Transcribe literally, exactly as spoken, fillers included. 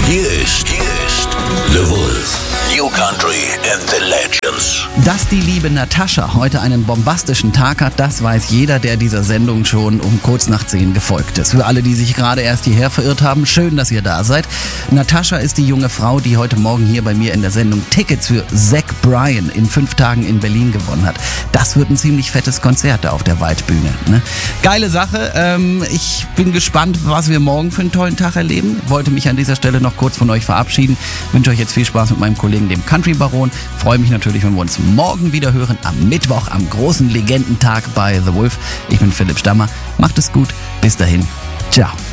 Hier ist, hier ist The Wolf. New Country and the Legends. Dass die liebe Natascha heute einen bombastischen Tag hat, das weiß jeder, der dieser Sendung schon um kurz nach zehn gefolgt ist. Für alle, die sich gerade erst hierher verirrt haben, schön, dass ihr da seid. Natascha ist die junge Frau, die heute Morgen hier bei mir in der Sendung Tickets für Zach Bryan in fünf Tagen in Berlin gewonnen hat. Das wird ein ziemlich fettes Konzert da auf der Waldbühne. Ne? Geile Sache. Ähm, ich bin gespannt, was wir morgen für einen tollen Tag erleben. Wollte mich an dieser Stelle noch kurz von euch verabschieden. Wünsche euch jetzt viel Spaß mit meinem Kollegen, dem Country Baron. Freue mich natürlich, wenn wir uns morgen wieder hören, am Mittwoch, am großen Legendentag bei The Wolf. Ich bin Philipp Stammer. Macht es gut. Bis dahin. Ciao.